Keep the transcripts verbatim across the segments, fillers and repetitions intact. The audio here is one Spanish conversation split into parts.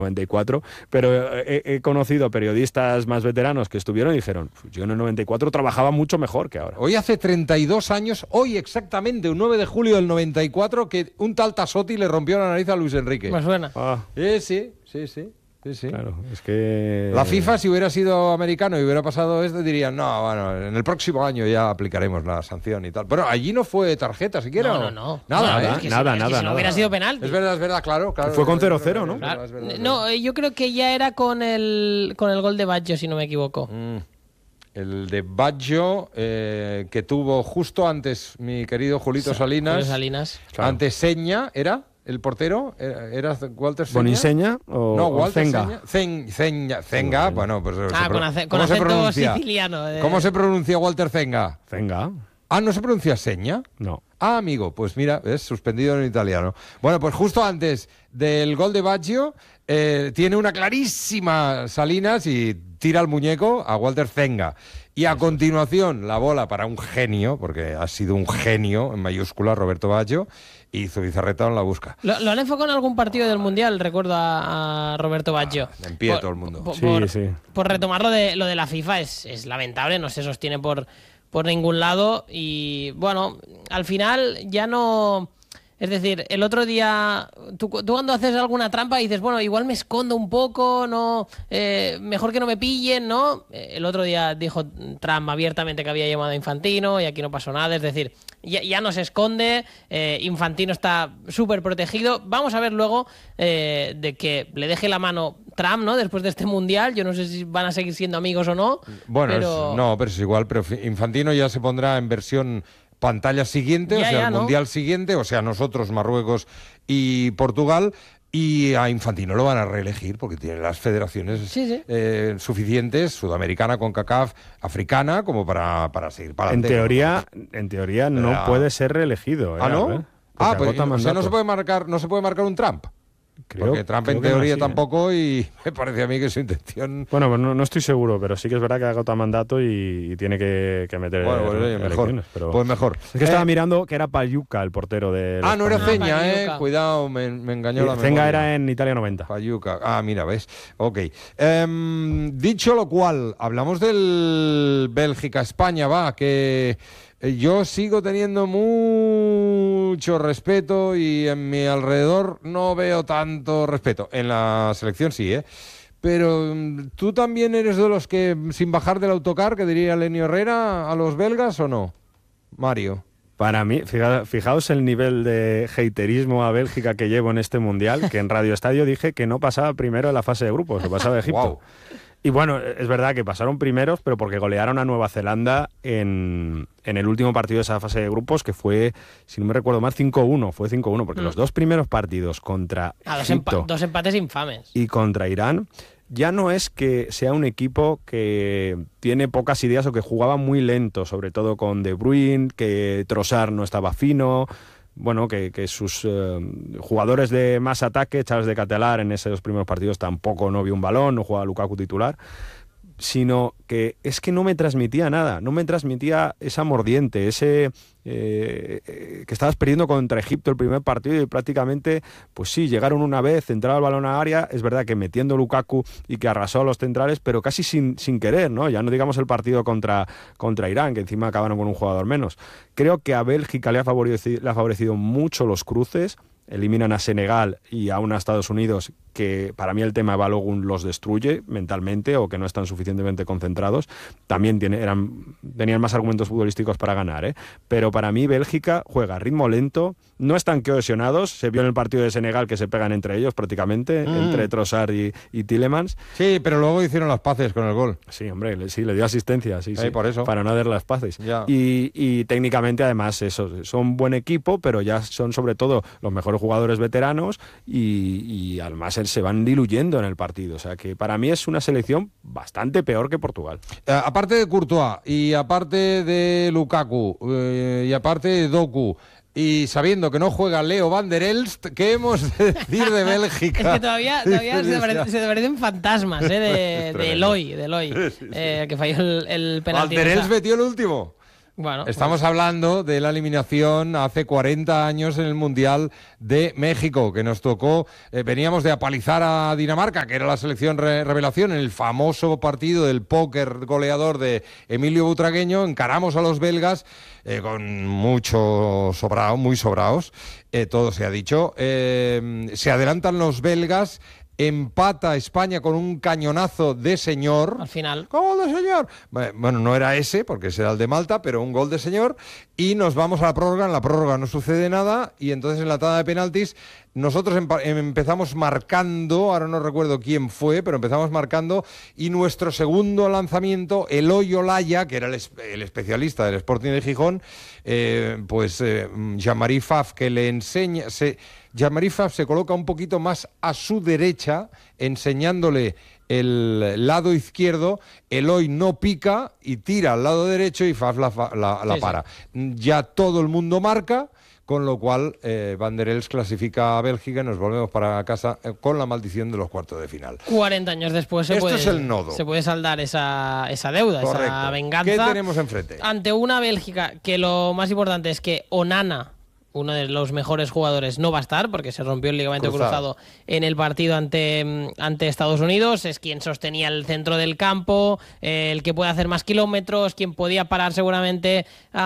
noventa y cuatro, pero he, he conocido periodistas más veteranos que estuvieron y dijeron, yo en el noventa y cuatro trabajaba mucho mejor que ahora. Hoy hace treinta y dos años, hoy exactamente, un nueve de julio del noventa y cuatro, que un tal Tassotti le rompió la nariz a Luis Enrique. Me suena. Ah, Eh, sí, sí, sí. Sí, sí. claro, es que... La FIFA, si hubiera sido americano y hubiera pasado esto, dirían, no, bueno, en el próximo año ya aplicaremos la sanción y tal. Pero allí no fue tarjeta siquiera. No, no, no. Nada, Nada, ¿eh? Es que nada, si, nada, es que si no nada. hubiera sido penalti. Es verdad, es verdad, claro. claro Fue con es verdad, cero cero, es ¿no? verdad, Claro. es verdad, es No, verdad. eh, yo creo que ya era con el con el gol de Baggio, si no me equivoco. Mm. El de Baggio, eh, que tuvo justo antes mi querido Julito Salinas. Julio Salinas. Claro. Antes Seña, ¿era el portero? ¿Era, era Walter Seña? ¿Boniseña o, No, o Walter Zenga? Seña. Zen- Zenga, Zenga, bueno, pues... Ah, se con, pro- ace- con ¿cómo se acento pronuncia? siciliano. eh. ¿Cómo se pronuncia Walter Zenga? Zenga, Ah, ¿no se pronuncia Seña? no. Ah, amigo, pues mira, es suspendido en italiano. Bueno, pues justo antes del gol de Baggio, eh, tiene una clarísima Salinas y tira el muñeco a Walter Zenga. Y a continuación, la bola para un genio, porque ha sido un genio, en mayúscula, Roberto Baggio, y Zubizarreta la busca. Lo, lo han enfocado en algún partido del Mundial, recuerdo a, a Roberto Baggio. Ah, en pie Por- todo el mundo. Por, Sí, por- sí. por retomar lo de, lo de la FIFA, es, es lamentable, no se sostiene por, por ningún lado. Y bueno, al final ya no... Es decir, el otro día, tú, tú cuando haces alguna trampa dices, bueno, igual me escondo un poco, no, eh, mejor que no me pillen, ¿no? Eh, El otro día dijo Trump abiertamente que había llamado a Infantino y aquí no pasó nada, es decir, ya, ya no se esconde, eh, Infantino está súper protegido. Vamos a ver luego eh, de que le deje la mano Trump, ¿no? Después de este Mundial, yo no sé si van a seguir siendo amigos o no. Bueno, pero... es- no, pero es igual, pero Infantino ya se pondrá en versión pantalla siguiente, Ya, o sea, ya, el ¿no? Mundial siguiente, o sea, nosotros, Marruecos y Portugal, y a Infantino lo van a reelegir porque tiene las federaciones Sí, sí. eh, suficientes, sudamericana, CONCACAF, africana, como para, para seguir para En adelante. teoría, en teoría no Ah. puede ser reelegido. ¿Ah, eh, no? ¿eh? Porque Ah, pues, agota o sea, no mandato. se puede marcar, no se puede marcar un Trump. Creo- Porque Trump creo en que no, teoría sí, ¿eh? tampoco, y me parece a mí que su intención... Bueno, pues no, no estoy seguro, pero sí que es verdad que agota mandato y, y tiene que, que meter Bueno, pues, oye, mejor, elecciones, pero... pues mejor. Es que estaba Eh, mirando que era Payuca el portero de... Ah, no era Ah, Ceña, eh. Payuca. Cuidado, me, me engañó la memoria. Zenga era en Italia noventa. Payuca. Ah, mira, ¿ves? Ok. Em, dicho lo cual, hablamos del Bélgica-España, va, que eh, yo sigo teniendo mucho respeto y en mi alrededor no veo tanto respeto. En la selección sí, ¿eh? Pero mm, ¿tú también eres de los que, sin bajar del autocar, que diría Lenio Herrera, a los belgas o no, Mario? Para mí, fija- fijaos el nivel de haterismo a Bélgica que llevo en este Mundial, que en Radio Estadio dije que no pasaba primero en la fase de grupos, que pasaba Egipto. Guau. Y bueno, es verdad que pasaron primeros, pero porque golearon a Nueva Zelanda en, en el último partido de esa fase de grupos, que fue, si no me recuerdo mal, cinco uno, fue cinco uno, porque Mm. los dos primeros partidos contra Ah, dos, Egipto empa- dos empates infames. y contra Irán, ya no es que sea un equipo que tiene pocas ideas o que jugaba muy lento, sobre todo con De Bruyne, que Trossard no estaba fino, bueno, que, que sus eh, jugadores de más ataque, Charles de Catelar, en esos primeros partidos tampoco no vio un balón, no jugaba Lukaku titular, sino que es que no me transmitía nada, no me transmitía esa mordiente, ese eh, eh, que estabas perdiendo contra Egipto el primer partido y prácticamente, pues sí, llegaron una vez, entraba el balón a área, es verdad que metiendo Lukaku y que arrasó a los centrales, pero casi sin, sin querer, ¿no? Ya no digamos el partido contra, contra Irán, que encima acabaron con un jugador menos. Creo que a Bélgica le ha favorecido, le ha favorecido mucho los cruces. Eliminan a Senegal y aún a Estados Unidos, que para mí el tema de Balogun los destruye mentalmente o que no están suficientemente concentrados. También tiene, eran, tenían más argumentos futbolísticos para ganar, ¿eh? Pero para mí Bélgica juega a ritmo lento, no están cohesionados, se vio en el partido de Senegal que se pegan entre ellos prácticamente, Mm. entre Trossard y, y Tielemans. Sí, pero luego hicieron las paces con el gol. Sí, hombre, le, sí, le dio asistencia, sí, Eh, sí, por eso. para no hacer las paces. Ya. Y, y técnicamente, además, eso, son buen equipo, pero ya son sobre todo los mejores jugadores veteranos y, y además se van diluyendo en el partido. O sea que para mí es una selección bastante peor que Portugal. Eh, aparte de Courtois y aparte de Lukaku eh, y aparte de Doku, y sabiendo que no juega Leo Van der Elst, ¿qué hemos de decir de Bélgica? Es que todavía, todavía se, apare- se parecen fantasmas, ¿eh? De, de Eloy, de Eloy, eh, que falló el, el Van penalti. der en Elst esa- metió el último. Bueno, Estamos pues... hablando de la eliminación hace cuarenta años en el Mundial de México, que nos tocó, eh, veníamos de apalizar a Dinamarca, que era la selección re revelación, en el famoso partido del póker goleador de Emilio Butragueño. Encaramos a los belgas eh, con mucho sobrado, muy sobrados, eh, todo se ha dicho. Eh, se adelantan los belgas. Empata España con un cañonazo de señor. Al final. ¡Gol de señor! Bueno, no era ese, porque ese era el de Malta, pero un gol de señor. Y nos vamos a la prórroga. En la prórroga no sucede nada. Y entonces en la tanda de penaltis nosotros empezamos marcando, ahora no recuerdo quién fue, pero empezamos marcando. Y nuestro segundo lanzamiento, Eloy Olaya, que era el, es el especialista del Sporting de Gijón, eh, pues eh, Jean-Marie Pfaff, que le enseña... Se, Jean-Marie Pfaff se coloca un poquito más a su derecha, enseñándole el lado izquierdo. Eloy no pica y tira al lado derecho y Pfaff la, la, la sí, para. Sí. Ya todo el mundo marca, con lo cual eh, Van der Elst clasifica a Bélgica y nos volvemos para casa eh, con la maldición de los cuartos de final. cuarenta años después se, Esto puede, es el nodo. se puede saldar esa, esa deuda, Correcto. Esa venganza. ¿Qué tenemos enfrente? Ante una Bélgica que lo más importante es que Onana, uno de los mejores jugadores, no va a estar porque se rompió el ligamento cruzado, cruzado en el partido ante, ante Estados Unidos. Es quien sostenía el centro del campo, eh, el que puede hacer más kilómetros, quien podía parar seguramente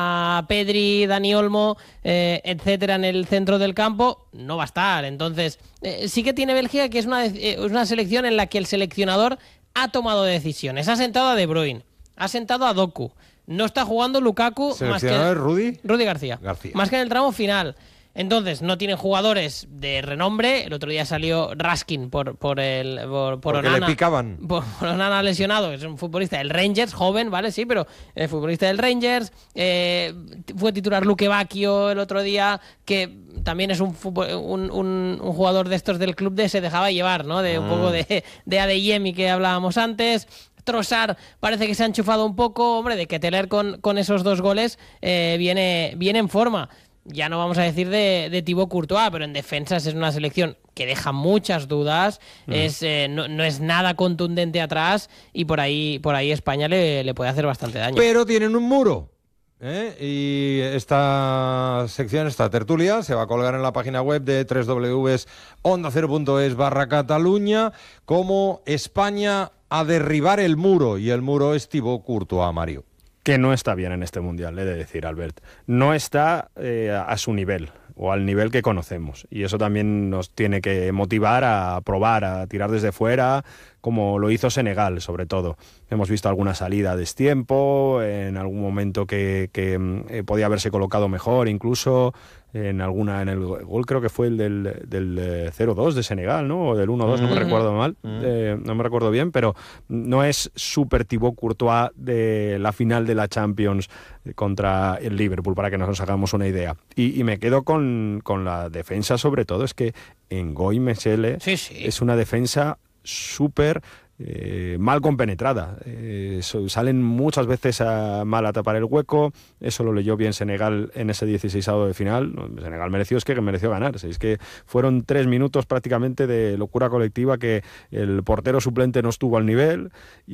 a Pedri, Dani Olmo, eh, etcétera, en el centro del campo. No va a estar. Entonces, eh, sí que tiene Bélgica, que es una, eh, una selección en la que el seleccionador ha tomado decisiones. Ha sentado a De Bruyne, ha sentado a Doku. No está jugando Lukaku más que el... Rudy? Rudy García. García. Más que en el tramo final. Entonces, no tienen jugadores de renombre. El otro día salió Raskin por, por el por, por Onana. le picaban. Por, por Onana lesionado, que es un futbolista del Rangers, joven, ¿vale? Sí, pero el futbolista del Rangers. Eh, fue titular Luque Bacchio el otro día, que también es un, un, un, un jugador de estos del club de se dejaba llevar, ¿no? De un mm. poco de, de Adeyemi que hablábamos antes. Trossard parece que se ha enchufado un poco, hombre, de que Teler con, con esos dos goles eh, viene, viene en forma. Ya no vamos a decir de, de Thibaut Courtois, pero en defensas es una selección que deja muchas dudas, mm. es, eh, no, no es nada contundente atrás y por ahí, por ahí España le, le puede hacer bastante daño. Pero tienen un muro. ¿Eh? Y esta sección, esta tertulia, se va a colgar en la página web de doble u doble u doble u punto onda cero punto es barra Cataluña como España a derribar el muro, y el muro es Thibaut Courtois, Mario. Que no está bien en este Mundial, he de decir, Albert. No está eh, a su nivel, o al nivel que conocemos. Y eso también nos tiene que motivar a probar, a tirar desde fuera, como lo hizo Senegal, sobre todo. Hemos visto alguna salida a destiempo, en algún momento que, que eh, podía haberse colocado mejor, incluso en alguna en el gol, creo que fue el del, del cero dos de Senegal, ¿no? O del uno dos, mm-hmm. no me recuerdo mal, mm-hmm. eh, no me recuerdo bien, pero no es super Thibaut Courtois de la final de la Champions contra el Liverpool, para que nos hagamos una idea. Y, y me quedo con, con la defensa, sobre todo, es que Ngoy Mechele sí, sí. es una defensa súper eh, mal compenetrada. Eh, so, salen muchas veces a, mal a tapar el hueco. Eso lo leyó bien Senegal en ese dieciseisavo de final. Senegal mereció, es que mereció ganar. Es que fueron tres minutos prácticamente de locura colectiva, que el portero suplente no estuvo al nivel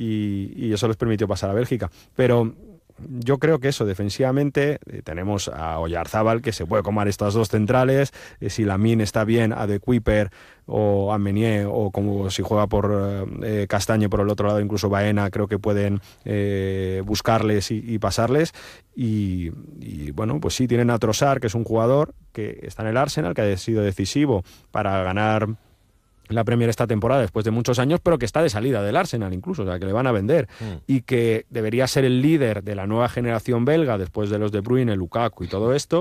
y, y eso les permitió pasar a Bélgica. Pero yo creo que eso, defensivamente, eh, tenemos a Oyarzábal, que se puede comer estas dos centrales. Eh, si Lamine está bien, a De Kuiper o a Meunier, o como si juega por eh, Castaño por el otro lado, incluso Baena, creo que pueden eh, buscarles y, y pasarles. Y, y bueno, pues sí, tienen a Trossard, que es un jugador que está en el Arsenal, que ha sido decisivo para ganar la Premier esta temporada después de muchos años, pero que está de salida del Arsenal incluso, o sea, que le van a vender, mm. y que debería ser el líder de la nueva generación belga después de los De Bruyne, Lukaku y todo esto,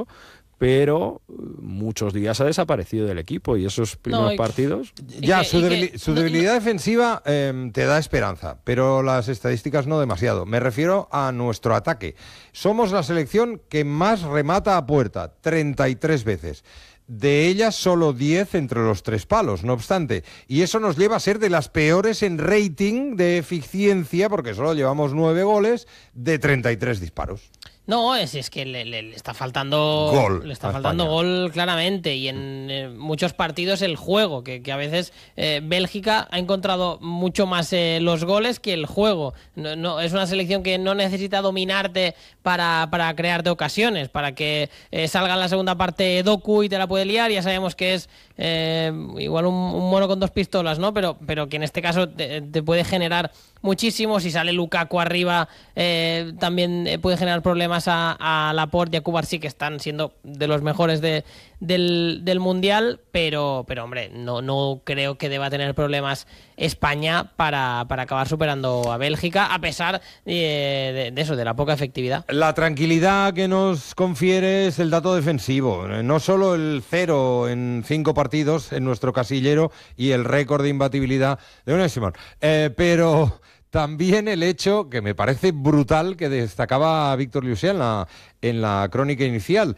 pero muchos días ha desaparecido del equipo y esos primeros no, y, partidos... Ya, y que, su, debili que, su debilidad no, defensiva eh, te da esperanza, pero las estadísticas no demasiado. Me refiero a nuestro ataque. Somos la selección que más remata a puerta, treinta y tres veces. De ellas solo diez entre los tres palos, no obstante. Y eso nos lleva a ser de las peores en rating de eficiencia, porque solo llevamos nueve goles de treinta y tres disparos. No, es, es que le, le- le está faltando Gol le está a faltando España. gol claramente, y en eh, muchos partidos el juego, que, que a veces eh, Bélgica ha encontrado mucho más eh, los goles que el juego. No, no- es una selección que no necesita dominarte para, para crearte ocasiones, para que eh, salga en la segunda parte Doku y te la puede liar. Ya sabemos que es eh, igual un, un mono con dos pistolas, ¿no? Pero, pero que en este caso te, te puede generar muchísimo. Si sale Lukaku arriba, eh, también eh, puede generar problemas a, a Laporte y a Cubarsí, que están siendo de los mejores de, del, del Mundial, pero, pero hombre, no, no creo que deba tener problemas España para, para acabar superando a Bélgica, a pesar eh, de, de eso, de la poca efectividad. La tranquilidad que nos confiere es el dato defensivo, no solo el cero en cinco partidos en nuestro casillero y el récord de imbatibilidad de Unai Simón, eh, pero también el hecho, que me parece brutal, que destacaba Víctor Liusea en la, en la crónica inicial,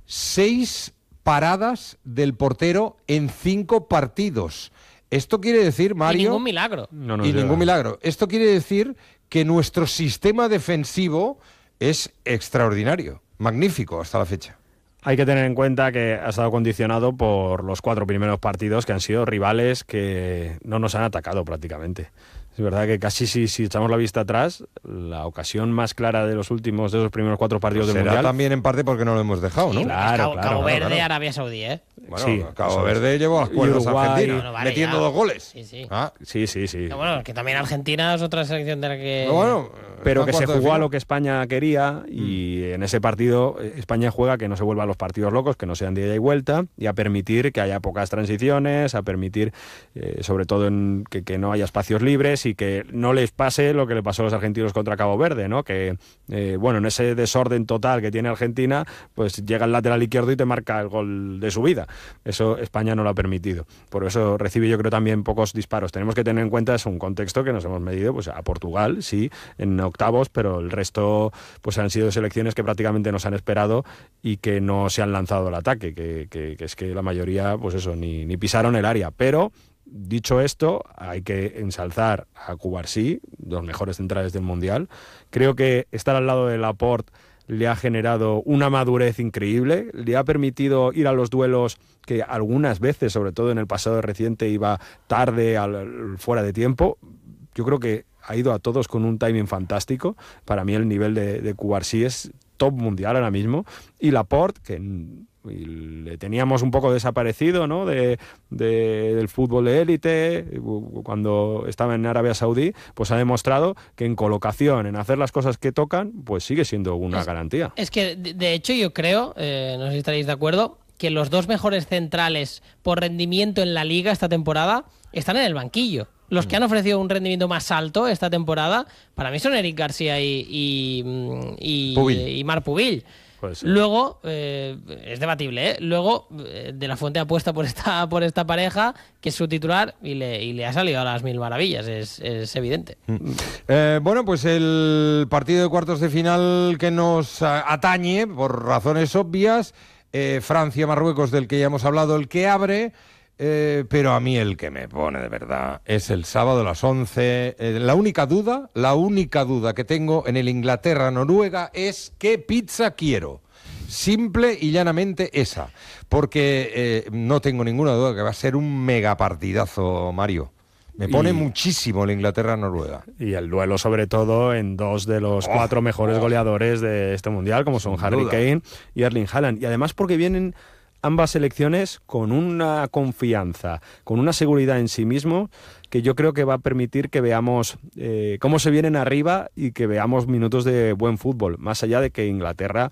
seis paradas del portero en cinco partidos. Esto quiere decir, Mario... Y ningún milagro. No nos y llega. ningún milagro. Esto quiere decir que nuestro sistema defensivo es extraordinario, magnífico hasta la fecha. Hay que tener en cuenta que ha estado condicionado por los cuatro primeros partidos, que han sido rivales que no nos han atacado prácticamente. Es verdad que casi si, si echamos la vista atrás, la ocasión más clara de los últimos, de esos primeros cuatro partidos del Será Mundial... también en parte porque no lo hemos dejado, ¿no? Sí, Claro, Cabo, claro, Cabo claro, Verde, claro. Arabia Saudí, ¿eh? Bueno, Sí, Cabo eso es. Verde llevó las cuerdas a Uruguay. Argentina, Bueno, vale, metiendo ya. dos goles. Sí, sí. Ah, Sí, sí, sí. Pero bueno, que también Argentina es otra selección de la que... pero bueno, Pero está que se cuarto de jugó a final. lo que España quería, y en ese partido eh, España juega que no se vuelvan los partidos locos, que no sean de ida y vuelta, y a permitir que haya pocas transiciones, a permitir eh, sobre todo en que, que no haya espacios libres y que no les pase lo que le pasó a los argentinos contra Cabo Verde, ¿no? Que eh, bueno, en ese desorden total que tiene Argentina, pues llega el lateral izquierdo y te marca el gol de su vida. Eso España no lo ha permitido. Por eso recibe, yo creo, también pocos disparos. Tenemos que tener en cuenta, es un contexto que nos hemos medido pues a Portugal, sí, en octavos, pero el resto pues han sido selecciones que prácticamente nos han esperado y que no se han lanzado al ataque, que, que, que es que la mayoría, pues eso, ni, ni pisaron el área. Pero dicho esto, hay que ensalzar a Cubarsí, los mejores centrales del Mundial. Creo que estar al lado de Laporte le ha generado una madurez increíble, le ha permitido ir a los duelos que algunas veces, sobre todo en el pasado reciente, iba tarde, al, fuera de tiempo. Yo creo que ha ido a todos con un timing fantástico. Para mí el nivel de, de Cubarsí es top mundial ahora mismo. Y Laporte, que y le teníamos un poco desaparecido, ¿no? de, de, del fútbol de élite, cuando estaba en Arabia Saudí, pues ha demostrado que en colocación, en hacer las cosas que tocan, pues sigue siendo una Es- garantía. Es que, de, de hecho, yo creo, eh, no sé si estaréis de acuerdo, que los dos mejores centrales por rendimiento en la liga esta temporada están en el banquillo. Los que han ofrecido un rendimiento más alto esta temporada, para mí son Eric García y, y, y, Pubil. y Marc Pubil. Pues sí. Luego, eh, es debatible, ¿eh? Luego, eh, De La Fuente apuesta por esta, por esta pareja, que es su titular, y le, y le ha salido a las mil maravillas, es, es evidente. Eh, bueno, pues el partido de cuartos de final que nos a- atañe, por razones obvias, eh, Francia-Marruecos, del que ya hemos hablado, el que abre, eh, pero a mí el que me pone de verdad es el sábado a las once. Eh, la única duda, la única duda que tengo en el Inglaterra-Noruega es qué pizza quiero. Simple y llanamente esa, porque eh, no tengo ninguna duda que va a ser un mega partidazo, Mario. Me pone Y- muchísimo el Inglaterra-Noruega. Y el duelo, sobre todo, en dos de los Oh, cuatro mejores oh. goleadores de este Mundial, como son Sin Harry duda. Kane y Erling Haaland. Y además porque vienen ambas selecciones con una confianza, con una seguridad en sí mismo, que yo creo que va a permitir que veamos eh, cómo se vienen arriba y que veamos minutos de buen fútbol, más allá de que Inglaterra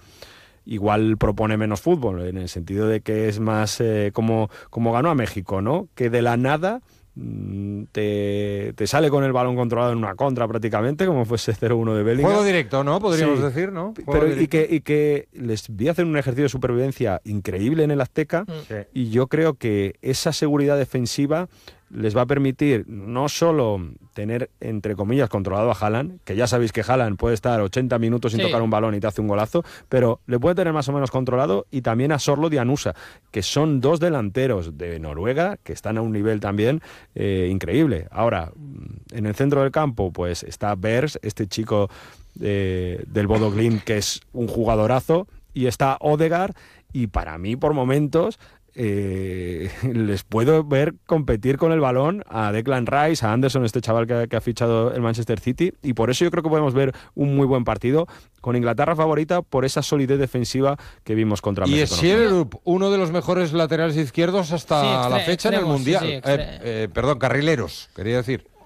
igual propone menos fútbol, en el sentido de que es más eh, como, como ganó a México, ¿no? Que de la nada mm, te, te sale con el balón controlado en una contra prácticamente, como fuese cero uno de Bellingham. Juego directo, ¿no? Podríamos Sí. decir, ¿no? Juego Pero, y, directo. que, y que les vi hacer un ejercicio de supervivencia increíble en el Azteca, Sí. y yo creo que esa seguridad defensiva les va a permitir no solo tener, entre comillas, controlado a Haaland, que ya sabéis que Haaland puede estar ochenta minutos sin Sí. tocar un balón y te hace un golazo, pero le puede tener más o menos controlado, y también a Sorlo y Anusa, que son dos delanteros de Noruega que están a un nivel también eh, increíble. Ahora, En el centro del campo, pues está Bers, este chico eh, del Bodo Glimt, que es un jugadorazo, y está Odegaard, y para mí, por momentos, eh, les puedo ver competir con el balón a Declan Rice, a Anderson, este chaval que, que ha fichado el Manchester City, y por eso yo creo que podemos ver un muy buen partido con Inglaterra favorita por esa solidez defensiva que vimos contra y México. Y Sjelerup, uno de los mejores laterales izquierdos hasta sí, extre- la fecha extremos, en el Mundial. sí, sí, eh, eh, perdón, carrileros, quería decir.